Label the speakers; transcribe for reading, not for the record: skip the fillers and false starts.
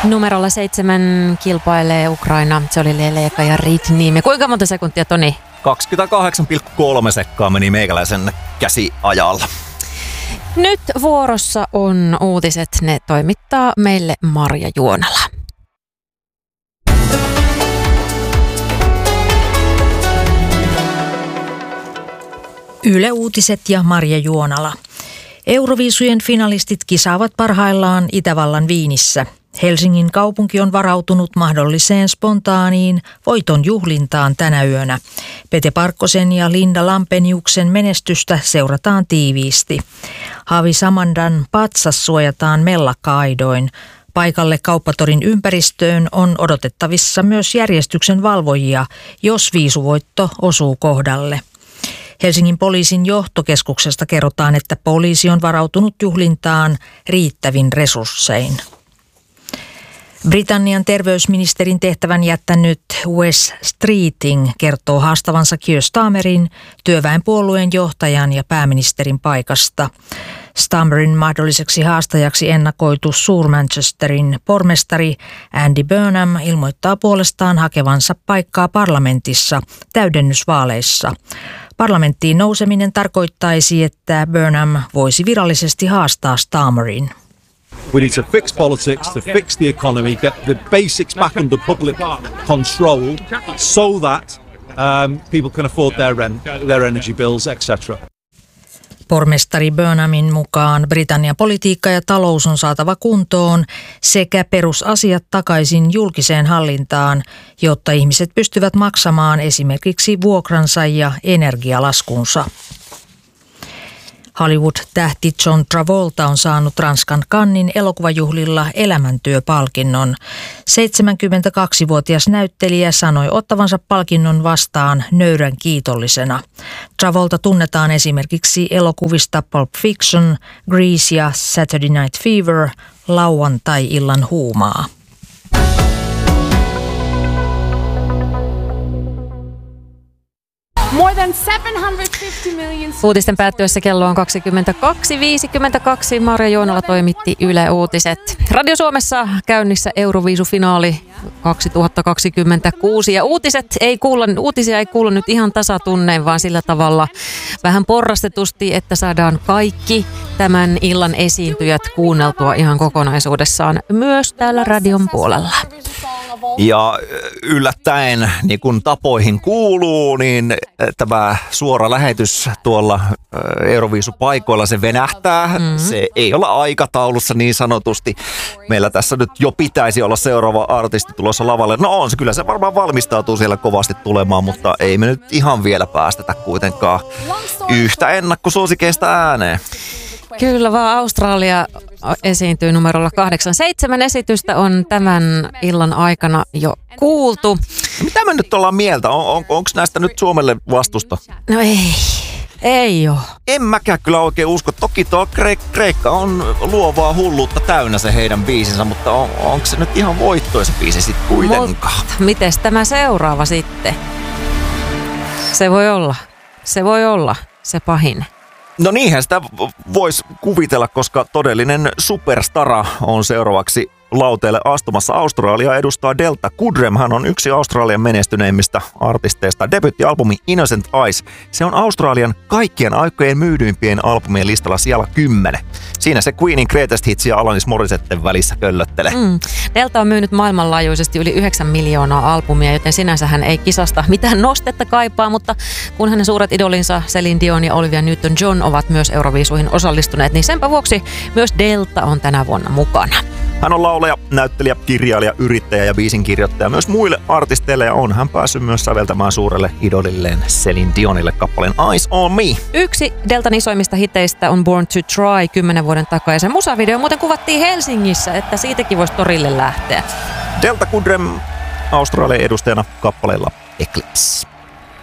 Speaker 1: Numerolla 7 kilpailee Ukraina. Se oli Leleka ja Ritniemi. Kuinka monta sekuntia, Toni?
Speaker 2: 28,3 sekkaa meni meikäläisen käsiajalla.
Speaker 1: Nyt vuorossa on uutiset. Ne toimittaa meille Marja Juonala.
Speaker 3: Yle Uutiset ja Marja Juonala. Euroviisujen finalistit kisaavat parhaillaan Itävallan Viinissä. Helsingin kaupunki on varautunut mahdolliseen spontaaniin voiton juhlintaan tänä yönä. Pete Parkkosen ja Linda Lampeniuksen menestystä seurataan tiiviisti. Havi Samandan patsas suojataan mellakka-aidoin. Paikalle kauppatorin ympäristöön on odotettavissa myös järjestyksen valvojia, jos viisuvoitto osuu kohdalle. Helsingin poliisin johtokeskuksesta kerrotaan, että poliisi on varautunut juhlintaan riittävin resurssein. Britannian terveysministerin tehtävän jättänyt Wes Streeting kertoo haastavansa Keir Starmerin, työväenpuolueen johtajan ja pääministerin paikasta. Starmerin mahdolliseksi haastajaksi ennakoitu Suur-Manchesterin pormestari Andy Burnham ilmoittaa puolestaan hakevansa paikkaa parlamentissa täydennysvaaleissa. Parlamenttiin nouseminen tarkoittaisi, että Burnham voisi virallisesti haastaa Starmerin.
Speaker 4: We need to fix politics, to fix the economy, get the basics back under public control so that people can afford their rent, their energy bills, etc.
Speaker 3: Pormestari Burnhamin mukaan Britannian politiikka ja talous on saatava kuntoon sekä perusasiat takaisin julkiseen hallintaan, jotta ihmiset pystyvät maksamaan esimerkiksi vuokransa ja energialaskunsa. Hollywood-tähti John Travolta on saanut Ranskan Cannesin elokuvajuhlilla elämäntyöpalkinnon. 72-vuotias näyttelijä sanoi ottavansa palkinnon vastaan nöyrän kiitollisena. Travolta tunnetaan esimerkiksi elokuvista Pulp Fiction, Grease ja Saturday Night Fever, lauantai-illan huumaa.
Speaker 1: Uutisten päättyessä kello on 22.52. Marja Juonala toimitti Yle Uutiset. Radio Suomessa käynnissä Euroviisufinaali 2026 ja uutisia ei kuulu nyt ihan tasatunnein, vaan sillä tavalla vähän porrastetusti, että saadaan kaikki tämän illan esiintyjät kuunneltua ihan kokonaisuudessaan myös täällä radion puolella.
Speaker 2: Ja yllättäen, niin kuin tapoihin kuuluu, niin tämä suora lähetys tuolla Euroviisupaikoilla, se venähtää. Se ei ole aikataulussa niin sanotusti. Meillä tässä nyt jo pitäisi olla seuraava artisti tulossa lavalle. No on se, kyllä se varmaan valmistautuu siellä kovasti tulemaan, mutta ei me nyt ihan vielä päästetä kuitenkaan yhtä ennakkosuosikeista ääneen.
Speaker 1: Kyllä vaan, Australia esiintyy numerolla 8. Esitystä on tämän illan aikana jo kuultu.
Speaker 2: Mitä me nyt ollaan mieltä? Onko näistä nyt Suomelle vastusta?
Speaker 1: No ei ole.
Speaker 2: En mäkään kyllä oikein usko. Toki tuo Kreikka on luovaa hulluutta täynnä se heidän biisinsä, mutta onko se nyt ihan voittoisa biisi sitten kuitenkaan?
Speaker 1: Mutta mites tämä seuraava sitten? Se voi olla se pahin.
Speaker 2: No niinhän sitä voisi kuvitella, koska todellinen superstara on seuraavaksi lauteelle astumassa. Australia edustaa Delta Goodrem. Hän on yksi Australian menestyneimmistä artisteista. Debuuttialbumi Innocent Eyes. Se on Australian kaikkien aikojen myydyimpien albumien listalla siellä 10. Siinä se Queenin Greatest Hits ja Alanis Morissetten välissä köllöttelee.
Speaker 1: Delta on myynyt maailmanlaajuisesti yli 9 miljoonaa albumia, joten sinänsä hän ei kisasta mitään nostetta kaipaa, mutta kun hänen suuret idolinsa Celine Dion ja Olivia Newton-John ovat myös Euroviisuihin osallistuneet, niin senpä vuoksi myös Delta on tänä vuonna mukana.
Speaker 2: Hän on laulaja, näyttelijä, kirjailija, yrittäjä ja biisinkirjoittaja myös muille artisteille ja on hän päässyt myös säveltämään suurelle idolilleen Celine Dionille kappaleen Eyes on Me.
Speaker 1: Yksi Deltan isoimmista hiteistä on Born to Try 10 vuoden takaa ja se musavideo muuten kuvattiin Helsingissä, että siitäkin voisi torille lähteä.
Speaker 2: Delta Goodrem Australian edustajana kappaleella Eclipse.